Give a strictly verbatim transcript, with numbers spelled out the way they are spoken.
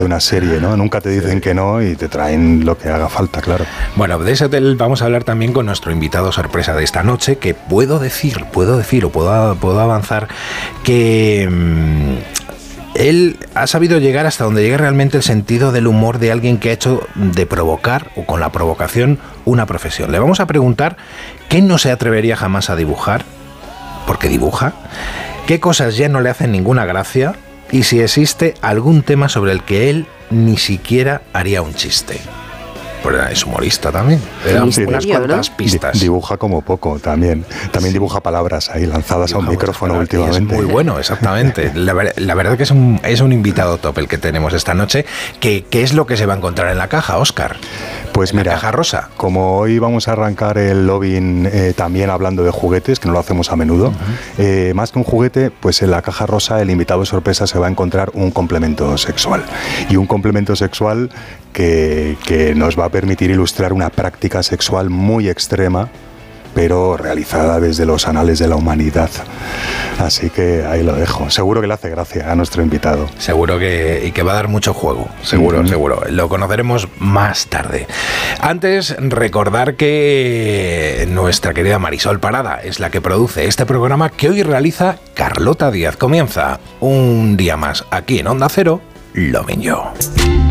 de una serie, ¿no? Nunca te dicen sí. que no y te traen lo que haga falta, claro. Bueno, de ese hotel vamos a hablar también con nuestro invitado sorpresa de esta noche, que puedo decir, puedo decir o puedo, puedo avanzar que mmm, él ha sabido llegar hasta donde llega realmente el sentido del humor de alguien que ha hecho de provocar o con la provocación una profesión. Le vamos a preguntar qué no se atrevería jamás a dibujar, porque dibuja, qué cosas ya no le hacen ninguna gracia, y si existe algún tema sobre el que él ni siquiera haría un chiste. Pues es humorista también. Le damos sí, unas cuantas ¿no? pistas. Dibuja como poco también. También sí. dibuja palabras ahí lanzadas dibuja a un micrófono últimamente. Es muy bueno, exactamente. La, la verdad que es un, es un invitado top el que tenemos esta noche. ¿Qué, qué es lo que se va a encontrar en la caja, Óscar? Pues en mira, la caja rosa. Como hoy vamos a arrancar el lobbying eh, también hablando de juguetes, que no lo hacemos a menudo, uh-huh. eh, más que un juguete, pues en la caja rosa el invitado sorpresa se va a encontrar un complemento sexual. Y un complemento sexual que, que nos va a permitir ilustrar una práctica sexual muy extrema, pero realizada desde los anales de la humanidad. Así que ahí lo dejo. Seguro que le hace gracia a nuestro invitado. Seguro que, y que va a dar mucho juego. Seguro, mm-hmm. seguro. Lo conoceremos más tarde. Antes, recordar que nuestra querida Marisol Parada es la que produce este programa que hoy realiza Carlota Díaz. Comienza un día más aquí en Onda Cero, Lo Minyo.